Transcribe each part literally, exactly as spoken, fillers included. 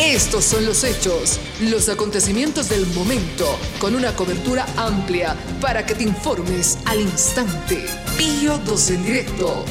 Estos son los hechos, los acontecimientos del momento, con una cobertura amplia para que te informes al instante. Pío dos en directo.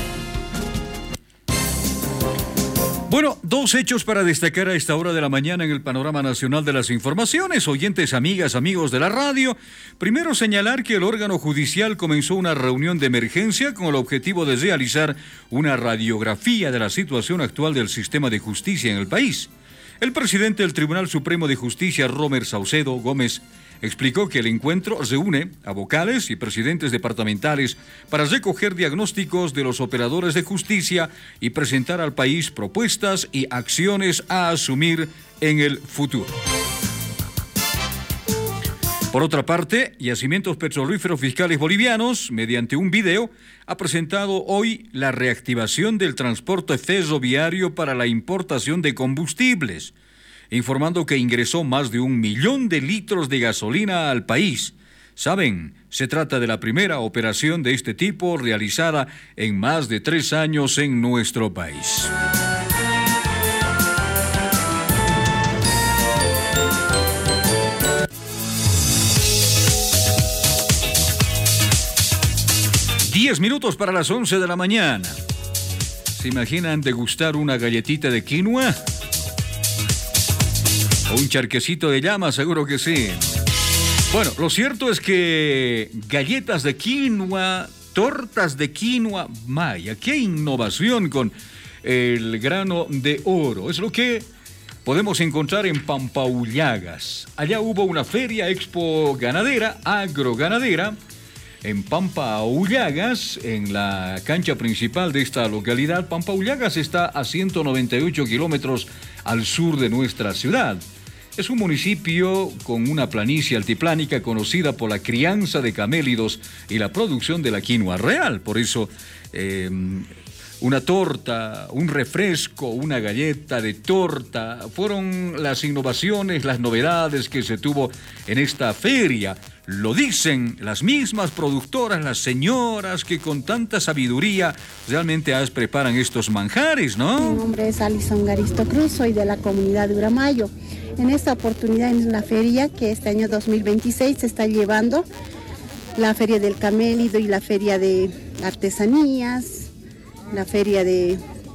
Bueno, dos hechos para destacar a esta hora de la mañana en el panorama nacional de las informaciones. Oyentes, amigas, amigos de la radio. Primero, señalar que el órgano judicial comenzó una reunión de emergencia con el objetivo de realizar una radiografía de la situación actual del sistema de justicia en el país. El presidente del Tribunal Supremo de Justicia, Romer Saucedo Gómez, explicó que el encuentro reúne a vocales y presidentes departamentales para recoger diagnósticos de los operadores de justicia y presentar al país propuestas y acciones a asumir en el futuro. Por otra parte, Yacimientos Petrolíferos Fiscales Bolivianos, mediante un video, ha presentado hoy la reactivación del transporte ferroviario para la importación de combustibles, informando que ingresó más de un millón de litros de gasolina al país. Saben, se trata de la primera operación de este tipo realizada en más de tres años en nuestro país. Diez minutos para las once de la mañana. ¿Se imaginan degustar una galletita de quinoa? ¿O un charquecito de llama? Seguro que sí. Bueno, lo cierto es que galletas de quinoa, tortas de quinoa, maya, qué innovación con el grano de oro. Es lo que podemos encontrar en Pampaullagas. Allá hubo una feria expo ganadera, agroganadera, en Pampaullagas, en la cancha principal de esta localidad. Pampaullagas está a ciento noventa y ocho kilómetros al sur de nuestra ciudad. Es un municipio con una planicie altiplánica conocida por la crianza de camélidos y la producción de la quinoa real. Por eso, eh, una torta, un refresco, una galleta de torta, fueron las innovaciones, las novedades que se tuvo en esta feria. Lo dicen las mismas productoras, las señoras que con tanta sabiduría realmente preparan estos manjares, ¿no? Mi nombre es Alison Garisto Cruz, soy de la comunidad de Uramayo. En esta oportunidad, en la feria que este año dos mil veintiséis se está llevando, la feria del camélido y la feria de artesanías, la feria de,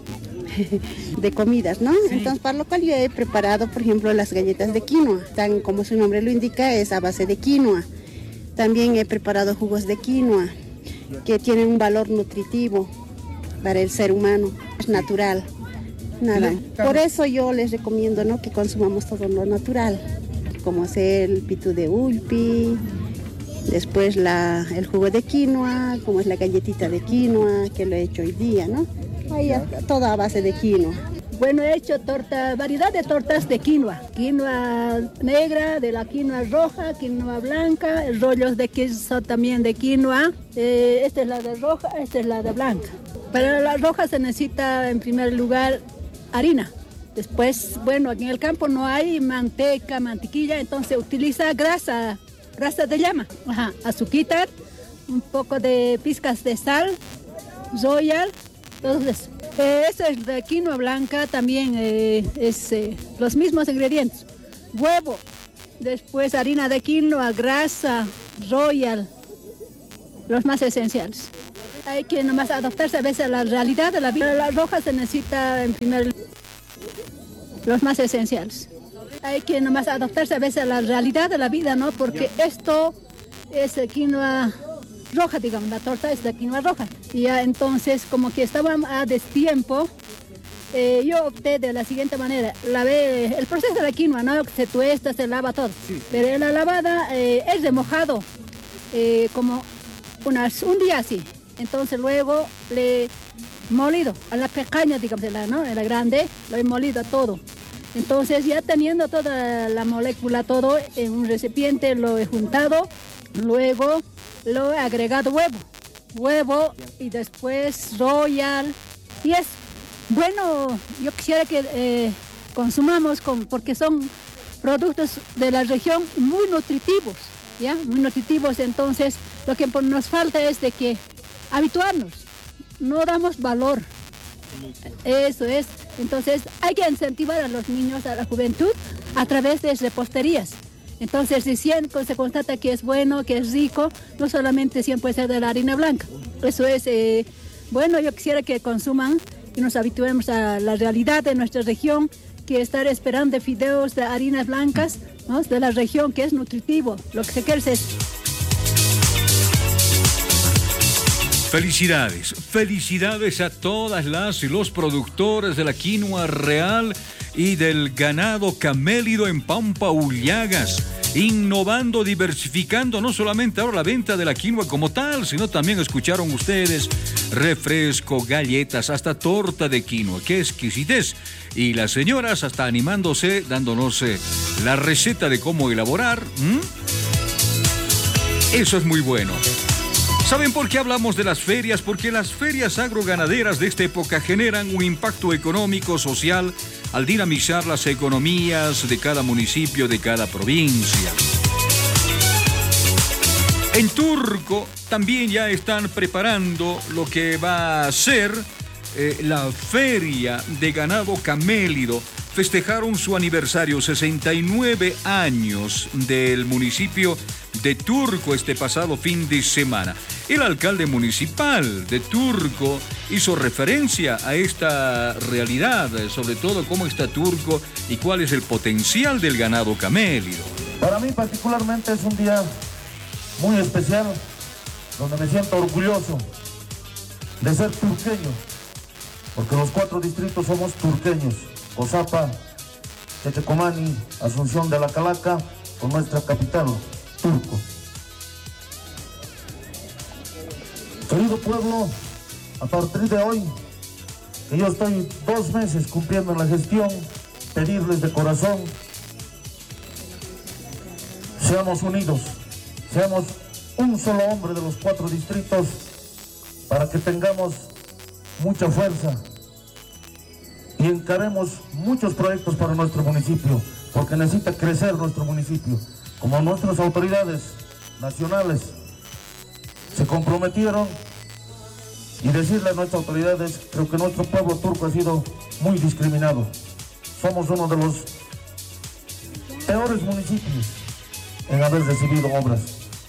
de comidas, ¿no? Sí. Entonces, para lo cual yo he preparado, por ejemplo, las galletas de quinoa. Tan como su nombre lo indica, es a base de quinoa. También he preparado jugos de quinoa, que tienen un valor nutritivo para el ser humano. Es natural, nada. Por eso yo les recomiendo, ¿no?, que consumamos todo lo natural, como hacer el pitu de ulpi, después la, el jugo de quinoa, como es la galletita de quinoa, que lo he hecho hoy día, ¿no? Ahí toda a base de quinoa. Bueno, he hecho torta, variedad de tortas de quinoa. Quinoa negra, de la quinoa roja, quinoa blanca, rollos de queso también de quinoa. Eh, esta es la de roja, esta es la de blanca. Para la roja se necesita en primer lugar harina. Después, bueno, aquí en el campo no hay manteca, mantequilla, entonces utiliza grasa, grasa de llama. Ajá, azuquitar, un poco de pizcas de sal, royal, todo eso. Eh, esta es de quinoa blanca, también eh, es eh, los mismos ingredientes. Huevo, después harina de quinoa, grasa, royal, los más esenciales. Hay que nomás adaptarse a veces a la realidad de la vida. La roja se necesita en primer lugar los más esenciales. Hay que nomás adaptarse a veces a la realidad de la vida, ¿no? Porque esto es quinoa roja, digamos, la torta es de quinoa roja. Y ya entonces, como que estaba a destiempo, eh, yo opté de la siguiente manera. Lavé el proceso de la quinoa, ¿no? Se tuesta, se lava todo. Sí. Pero en la lavada eh, es remojado, eh, como unas, un día así. Entonces luego le he molido a la pequeña, digamos, la, ¿no? En la grande, lo he molido todo. Entonces ya teniendo toda la molécula, todo en un recipiente, lo he juntado. Luego lo he agregado huevo, huevo y después royal. Y es bueno, yo quisiera que eh, consumamos con, porque son productos de la región muy nutritivos, ¿ya? Muy nutritivos. Entonces lo que nos falta es de que habituarnos, no damos valor. Eso es, Entonces hay que incentivar a los niños, a la juventud, a través de reposterías. Entonces, si cien se constata que es bueno, que es rico, no solamente cien puede ser de la harina blanca. Eso es eh, bueno, yo quisiera que consuman y nos habituemos a la realidad de nuestra región, que estar esperando fideos de harinas blancas, ¿no?, de la región, que es nutritivo. Lo que se quiere es... Felicidades, felicidades a todas las y los productores de la quinoa real y del ganado camélido en Pampa Ullagas, innovando, diversificando no solamente ahora la venta de la quinoa como tal, sino también, escucharon ustedes, refresco, galletas, hasta torta de quinoa. ¡Qué exquisitez! Y las señoras hasta animándose, dándonos eh, la receta de cómo elaborar. ¿Mm? Eso es muy bueno. ¿Saben por qué hablamos de las ferias? Porque las ferias agroganaderas de esta época generan un impacto económico, social, al dinamizar las economías de cada municipio, de cada provincia. En Turco también ya están preparando lo que va a ser eh, la feria de ganado camélido. Festejaron su aniversario, sesenta y nueve años del municipio de Turco este pasado fin de semana. El alcalde municipal de Turco hizo referencia a esta realidad, sobre todo cómo está Turco y cuál es el potencial del ganado camélido. Para mí particularmente es un día muy especial, donde me siento orgulloso de ser turqueño, porque los cuatro distritos somos turqueños: Cozapa, Tetecomani, Asunción de la Calaca, con nuestra capital, Turco. Querido pueblo, a partir de hoy, que yo estoy dos meses cumpliendo en la gestión, pedirles de corazón, seamos unidos, seamos un solo hombre de los cuatro distritos, para que tengamos mucha fuerza y encaremos muchos proyectos para nuestro municipio, porque necesita crecer nuestro municipio. Como nuestras autoridades nacionales se comprometieron, y decirle a nuestras autoridades, creo que nuestro pueblo turco ha sido muy discriminado. Somos uno de los peores municipios en haber recibido obras.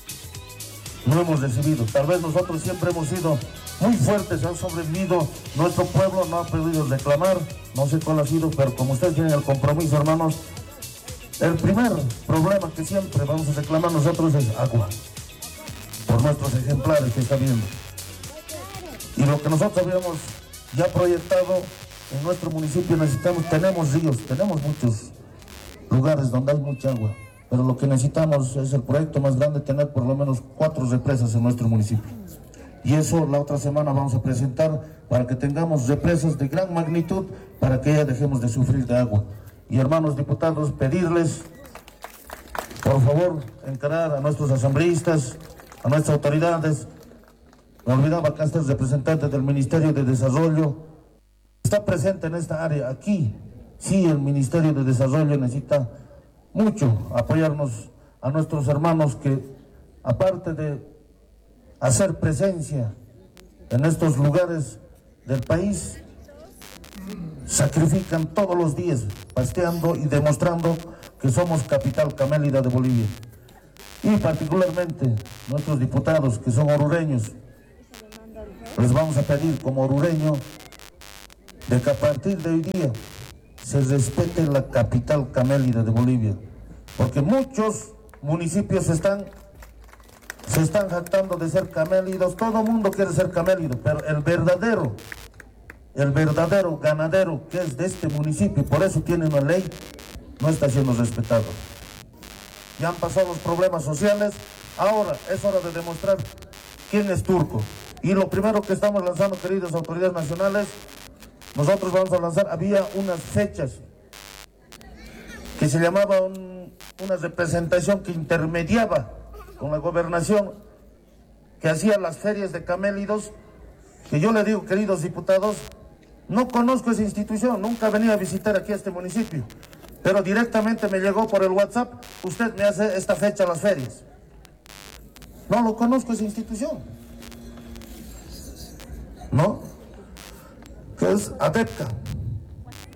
No hemos recibido. Tal vez nosotros siempre hemos sido muy fuertes, han sobrevivido. Nuestro pueblo no ha podido reclamar, no sé cuál ha sido, pero como ustedes tienen el compromiso, hermanos, el primer problema que siempre vamos a reclamar nosotros es agua, por nuestros ejemplares que está viendo. Y lo que nosotros habíamos ya proyectado en nuestro municipio, necesitamos, tenemos ríos, tenemos muchos lugares donde hay mucha agua, pero lo que necesitamos es el proyecto más grande, tener por lo menos cuatro represas en nuestro municipio. Y eso la otra semana vamos a presentar, para que tengamos represas de gran magnitud, para que ya dejemos de sufrir de agua. Y hermanos diputados, pedirles, por favor, encarar a nuestros asambleístas, a nuestras autoridades. Me olvidaba, acá está el representante del Ministerio de Desarrollo, está presente en esta área. Aquí, sí, el Ministerio de Desarrollo necesita mucho apoyarnos a nuestros hermanos que, aparte de hacer presencia en estos lugares del país, sacrifican todos los días, pasteando y demostrando que somos capital camélida de Bolivia. Y particularmente nuestros diputados que son orureños, les vamos a pedir como orureño de que a partir de hoy día se respete la capital camélida de Bolivia, porque muchos municipios están, se están jactando de ser camélidos. Todo el mundo quiere ser camélido, pero el verdadero, el verdadero ganadero que es de este municipio, por eso tiene una ley, no está siendo respetado. Ya han pasado los problemas sociales, ahora es hora de demostrar quién es turco. Y lo primero que estamos lanzando, queridas autoridades nacionales, nosotros vamos a lanzar, había unas fechas que se llamaba un, una representación que intermediaba con la gobernación, que hacía las ferias de camélidos, que yo le digo, queridos diputados, no conozco esa institución, nunca venía a visitar aquí a este municipio, pero directamente me llegó por el WhatsApp, usted me hace esta fecha las ferias. No lo conozco esa institución, ¿no? Que es ADEPCA.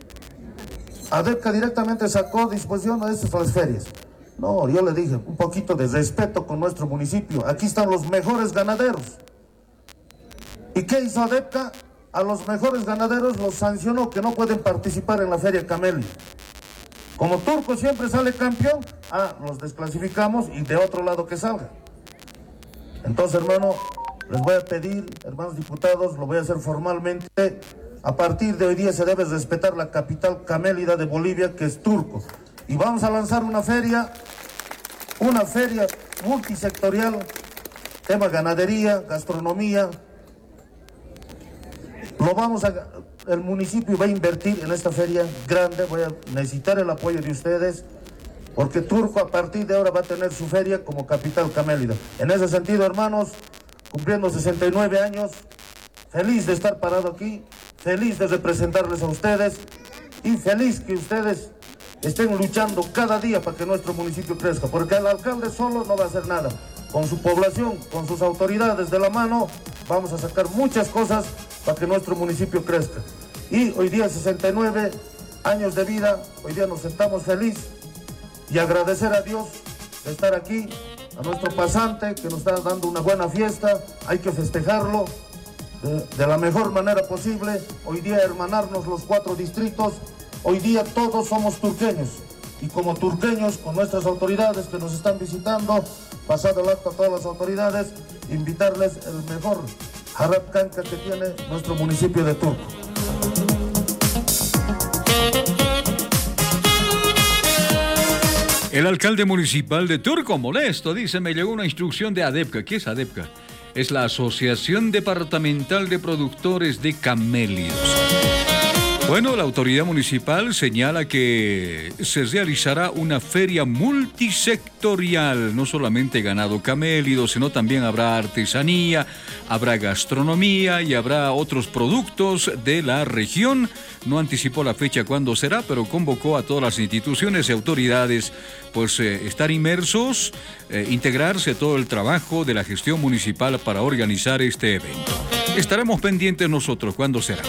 ADEPCA directamente sacó disposición a estas las ferias. No, yo le dije, un poquito de respeto con nuestro municipio. Aquí están los mejores ganaderos. ¿Y qué hizo ADEPCA? A los mejores ganaderos los sancionó que no pueden participar en la Feria Camellia. Como Turco siempre sale campeón, ah, los desclasificamos y de otro lado que salga. Entonces, hermano, les voy a pedir, hermanos diputados, lo voy a hacer formalmente. A partir de hoy día se debe respetar la capital camélida de Bolivia, que es Turco. Y vamos a lanzar una feria, una feria multisectorial, tema ganadería, gastronomía. Lo vamos a, el municipio va a invertir en esta feria grande, voy a necesitar el apoyo de ustedes, porque Turco a partir de ahora va a tener su feria como capital camélida. En ese sentido, hermanos, cumpliendo sesenta y nueve años, feliz de estar parado aquí, feliz de representarles a ustedes y feliz que ustedes estén luchando cada día para que nuestro municipio crezca, porque el alcalde solo no va a hacer nada. Con su población, con sus autoridades de la mano, vamos a sacar muchas cosas para que nuestro municipio crezca. Y hoy día, sesenta y nueve años de vida, hoy día nos sentamos felices y agradecer a Dios de estar aquí, a nuestro pasante que nos está dando una buena fiesta, hay que festejarlo de, de la mejor manera posible. Hoy día hermanarnos los cuatro distritos, hoy día todos somos turqueños, y como turqueños, con nuestras autoridades que nos están visitando, pasado el acto a todas las autoridades, invitarles el mejor Jarab Canca que tiene nuestro municipio de Turco. El alcalde municipal de Turco, molesto, dice, me llegó una instrucción de ADEPCA. ¿Qué es ADEPCA? Es la Asociación Departamental de Productores de Camélidos. Bueno, la autoridad municipal señala que se realizará una feria multisectorial, no solamente ganado camélido, sino también habrá artesanía, habrá gastronomía y habrá otros productos de la región. No anticipó la fecha cuándo será, pero convocó a todas las instituciones y autoridades pues eh, estar inmersos, eh, integrarse a todo el trabajo de la gestión municipal para organizar este evento. Estaremos pendientes nosotros cuándo será.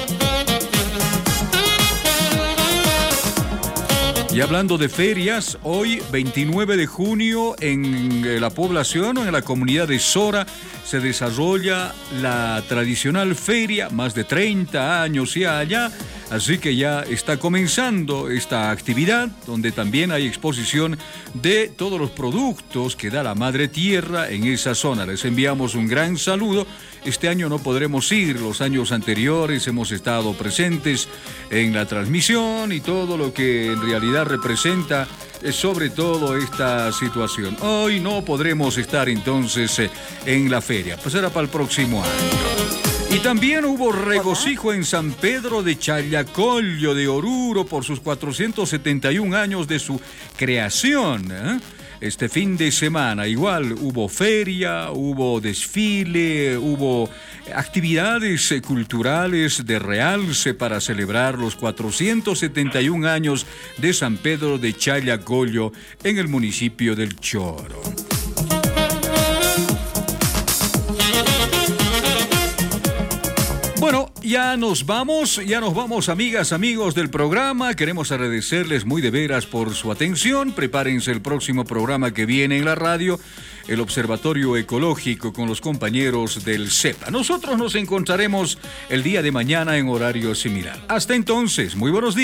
Y hablando de ferias, hoy veintinueve de junio en la población o en la comunidad de Sora se desarrolla la tradicional feria, más de treinta años ya allá, así que ya está comenzando esta actividad donde también hay exposición de todos los productos que da la madre tierra en esa zona. Les enviamos un gran saludo. Este año no podremos ir, los años anteriores hemos estado presentes en la transmisión y todo lo que en realidad representa eh, sobre todo esta situación. Hoy no podremos estar entonces eh, en la feria, pues será para el próximo año. Y también hubo regocijo en San Pedro de Challacollo de Oruro por sus cuatrocientos setenta y un años de su creación, ¿eh? Este fin de semana igual hubo feria, hubo desfile, hubo actividades culturales de realce para celebrar los cuatrocientos setenta y un años de San Pedro de Challacollo en el municipio del Choro. Bueno, ya nos vamos, ya nos vamos, amigas, amigos del programa. Queremos agradecerles muy de veras por su atención. Prepárense el próximo programa que viene en la radio, el Observatorio Ecológico con los compañeros del CEPA. Nosotros nos encontraremos el día de mañana en horario similar. Hasta entonces, muy buenos días.